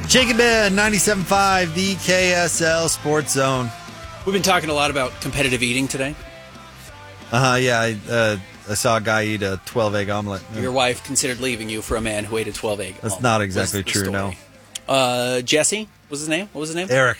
Shaking Bed, 97.5, the KSL Sports Zone. We've been talking a lot about competitive eating today. Yeah, I saw a guy eat a 12-egg omelet. Your wife considered leaving you for a man who ate a 12-egg omelet. That's not exactly true, no. Jesse, was his name? What was his name? Eric.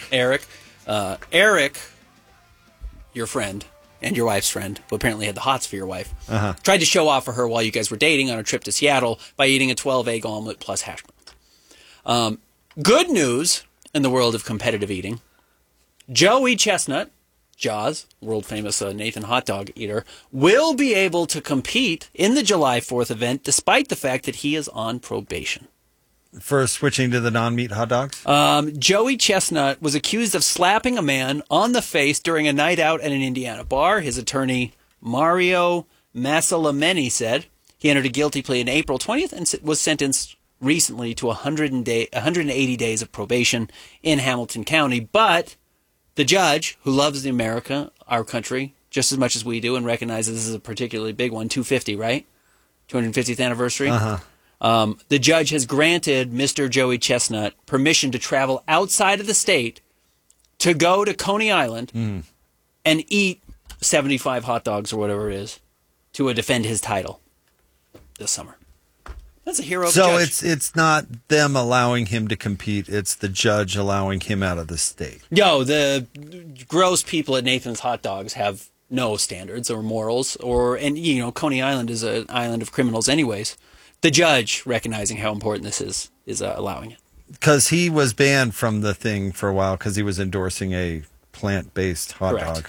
Eric, your friend, and your wife's friend, who apparently had the hots for your wife, tried to show off for her while you guys were dating on a trip to Seattle by eating a 12-egg omelet plus hash browns. Good news in the world of competitive eating. Joey Chestnut, Jaws, world-famous Nathan hot dog eater, will be able to compete in the July 4th event despite the fact that he is on probation. For switching to the non-meat hot dogs? Joey Chestnut was accused of slapping a man on the face during a night out at an Indiana bar. His attorney, Mario Massalameni, said he entered a guilty plea on April 20th and was sentenced recently to 180 days of probation in Hamilton County. But the judge, who loves America, our country, just as much as we do and recognizes this is a particularly big one, 250, right? 250th anniversary. The judge has granted Mr. Joey Chestnut permission to travel outside of the state to go to Coney Island and eat 75 hot dogs or whatever it is to defend his title this summer. That's a hero of a judge. So it's not them allowing him to compete, it's the judge allowing him out of the state. No, the gross people at Nathan's Hot Dogs have no standards or morals, and Coney Island is an island of criminals anyways. The judge, recognizing how important this is allowing it. Because he was banned from the thing for a while because he was endorsing a plant-based hot dog.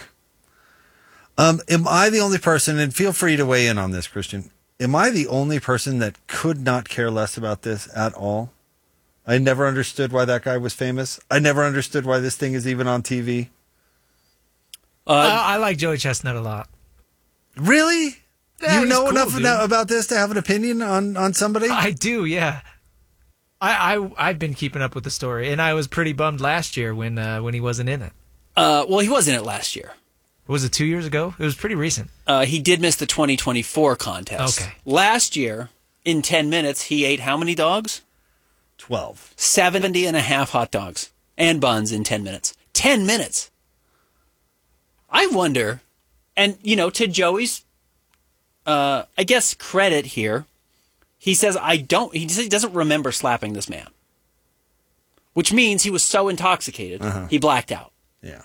Am I the only person, and feel free to weigh in on this, Christian, am I the only person that could not care less about this at all? I never understood why that guy was famous. I never understood why this thing is even on TV. I like Joey Chestnut a lot. Really? Yeah, you know cool, enough dude. about this to have an opinion on somebody? I do, yeah. I've been keeping up with the story, and I was pretty bummed last year when he wasn't in it. Well, he was in it last year. Was it 2 years ago? It was pretty recent. He did miss the 2024 contest. Okay. Last year, in 10 minutes, he ate how many dogs? 12. 70 and a half hot dogs and buns in 10 minutes. 10 minutes. I wonder, and, to Joey's, I guess, credit here, he says, he doesn't remember slapping this man. Which means he was so intoxicated, he blacked out. Yeah.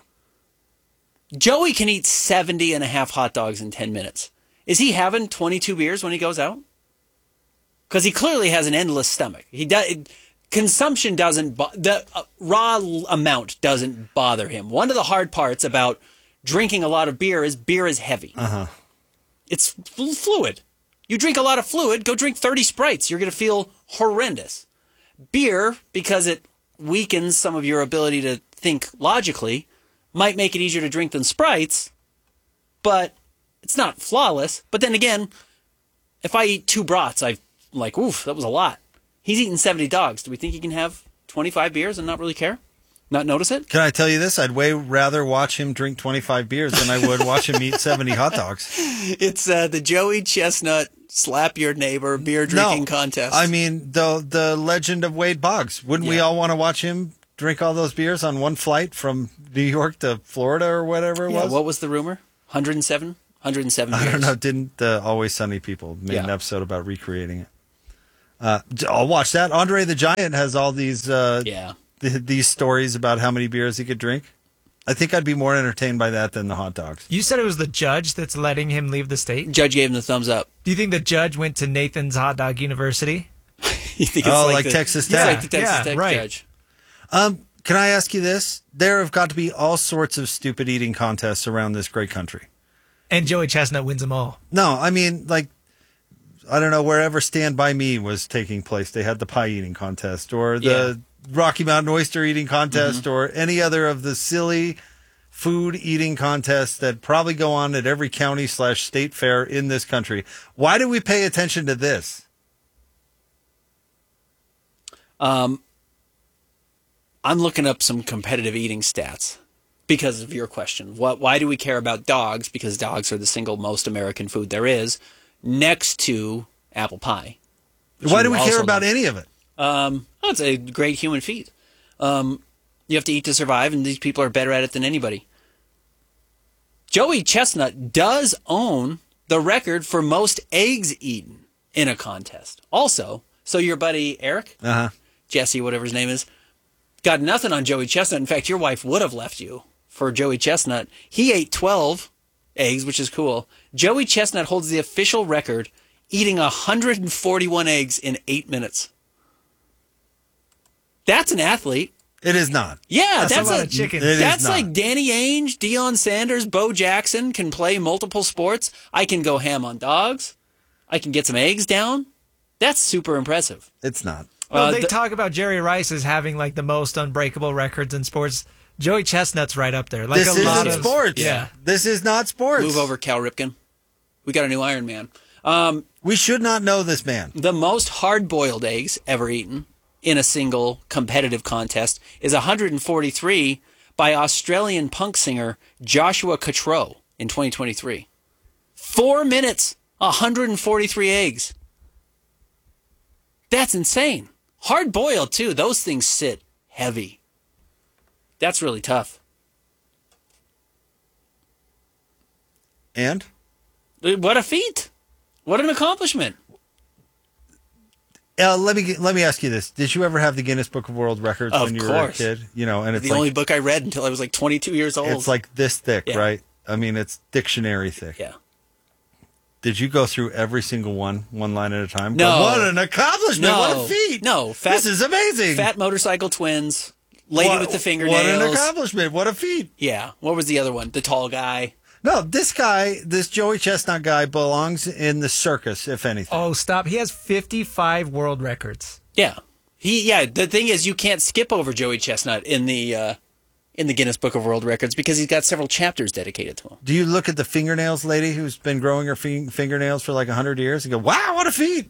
Joey can eat 70 and a half hot dogs in 10 minutes. Is he having 22 beers when he goes out? Because he clearly has an endless stomach. Consumption doesn't, the raw amount doesn't bother him. One of the hard parts about drinking a lot of beer is heavy. It's fluid. You drink a lot of fluid, go drink 30 Sprites. You're going to feel horrendous. Beer, because it weakens some of your ability to think logically, might make it easier to drink than Sprites, but it's not flawless. But then again, if I eat 2 brats, I'm like, oof, that was a lot. He's eating 70 dogs. Do we think he can have 25 beers and not really care? Not notice it? Can I tell you this? I'd way rather watch him drink 25 beers than I would watch him eat 70 hot dogs. It's the Joey Chestnut slap your neighbor beer drinking contest. I mean, the legend of Wade Boggs. Wouldn't we all want to watch him drink all those beers on one flight from New York to Florida or whatever it was? What was the rumor? 107? 107 beers. I don't know. Didn't the Always Sunny people made an episode about recreating it? I'll watch that. Andre the Giant has all these these stories about how many beers he could drink. I think I'd be more entertained by that than the hot dogs. You said it was the judge that's letting him leave the state? Judge gave him the thumbs up. Do you think the judge went to Nathan's Hot Dog University? You think it's like Texas Tech? It's like the Texas Tech judge. Can I ask you this? There have got to be all sorts of stupid eating contests around this great country. And Joey Chestnut wins them all. No, I mean, I don't know, wherever Stand By Me was taking place, they had the pie eating contest or the Rocky Mountain oyster eating contest or any other of the silly food eating contests that probably go on at every county/state fair in this country. Why do we pay attention to this? I'm looking up some competitive eating stats because of your question. Why do we care about dogs? Because dogs are the single most American food there is, next to apple pie. Why do we care about any of it? It's a great human feat. You have to eat to survive, and these people are better at it than anybody. Joey Chestnut does own the record for most eggs eaten in a contest. Also, so your buddy Eric, Jesse, whatever his name is, got nothing on Joey Chestnut. In fact, your wife would have left you for Joey Chestnut. He ate 12 eggs, which is cool. Joey Chestnut holds the official record, eating 141 eggs in 8 minutes. That's an athlete. It is not. Yeah, That's a lot of chicken. That's like Danny Ainge, Deion Sanders, Bo Jackson can play multiple sports. I can go ham on dogs. I can get some eggs down. That's super impressive. It's not. Well, they talk about Jerry Rice as having like the most unbreakable records in sports. Joey Chestnut's right up there. Like This a lot isn't of sports. Yeah. This is not sports. Move over, Cal Ripken. We got a new Iron Man. We should not know this man. The most hard-boiled eggs ever eaten in a single competitive contest is 143 by Australian punk singer Joshua Cottrell in 2023. 4 minutes, 143 eggs. That's insane. Hard-boiled, too. Those things sit heavy. That's really tough. And? What a feat. What an accomplishment. Let me ask you this: did you ever have the Guinness Book of World Records Of when you course. were a kid? You know, and it's The like only book I read until I was like 22 years old. it's like this thick, Yeah. right? I mean, it's dictionary thick. Yeah. Did you go through every single one line at a time? No. But what an accomplishment! No. What a feat! No. This is amazing. Fat motorcycle twins. Lady with the fingernails. What an accomplishment! What a feat! Yeah. What was the other one? The tall guy. No, this Joey Chestnut guy belongs in the circus, if anything. Oh, stop. He has 55 world records. Yeah. The thing is, you can't skip over Joey Chestnut in the Guinness Book of World Records because he's got several chapters dedicated to him. Do you look at the fingernails lady who's been growing her fingernails for like 100 years and go, wow, what a feat?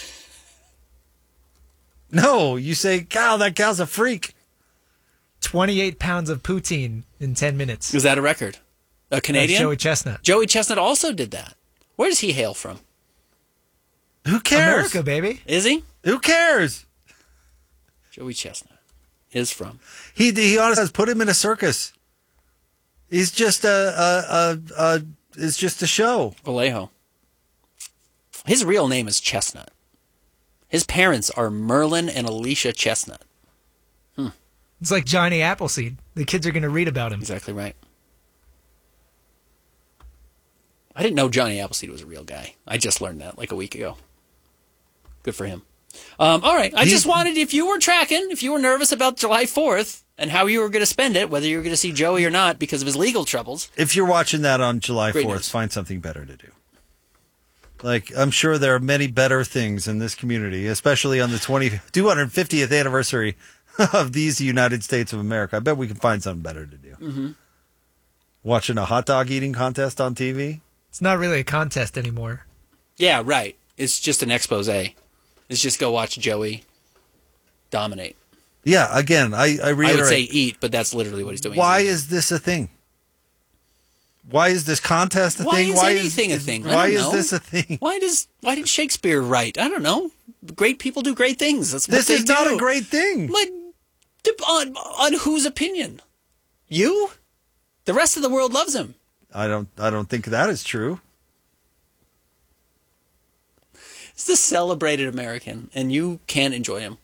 No, you say, cow, that cow's a freak. 28 pounds of poutine in 10 minutes. Is that a record? A That's Canadian? Joey Chestnut. Joey Chestnut also did that. Where does he hail from? Who cares? America, baby. Is he? Who cares? Joey Chestnut is from. He honestly has put him in a circus. He's just it's just a show. Vallejo. His real name is Chestnut. His parents are Merlin and Alicia Chestnut. It's like Johnny Appleseed. The kids are going to read about him. Exactly right. I didn't know Johnny Appleseed was a real guy. I just learned that like a week ago. Good for him. All right. I just wanted, if you were tracking, if you were nervous about July 4th and how you were going to spend it, whether you were going to see Joey or not because of his legal troubles. If you're watching that on July Great 4th, news. find something better to do. Like, I'm sure there are many better things in this community, especially on the 250th anniversary of these United States of America. I bet we can find something better to do. Mm-hmm. Watching a hot dog eating contest on TV? It's not really a contest anymore. Yeah, right. It's just an expose. It's just go watch Joey dominate. Yeah, again, I reiterate. I would say eat, but that's literally what he's doing. Why is this a thing? Why is this contest a Why thing? is anything a thing? I Why don't is know. this a thing? Why did Shakespeare write? I don't know. Great people do great things. That's what This they is not do. a great thing. Like, on whose opinion? You? The rest of the world loves him. I don't think that is true. He's the celebrated American, and you can't enjoy him.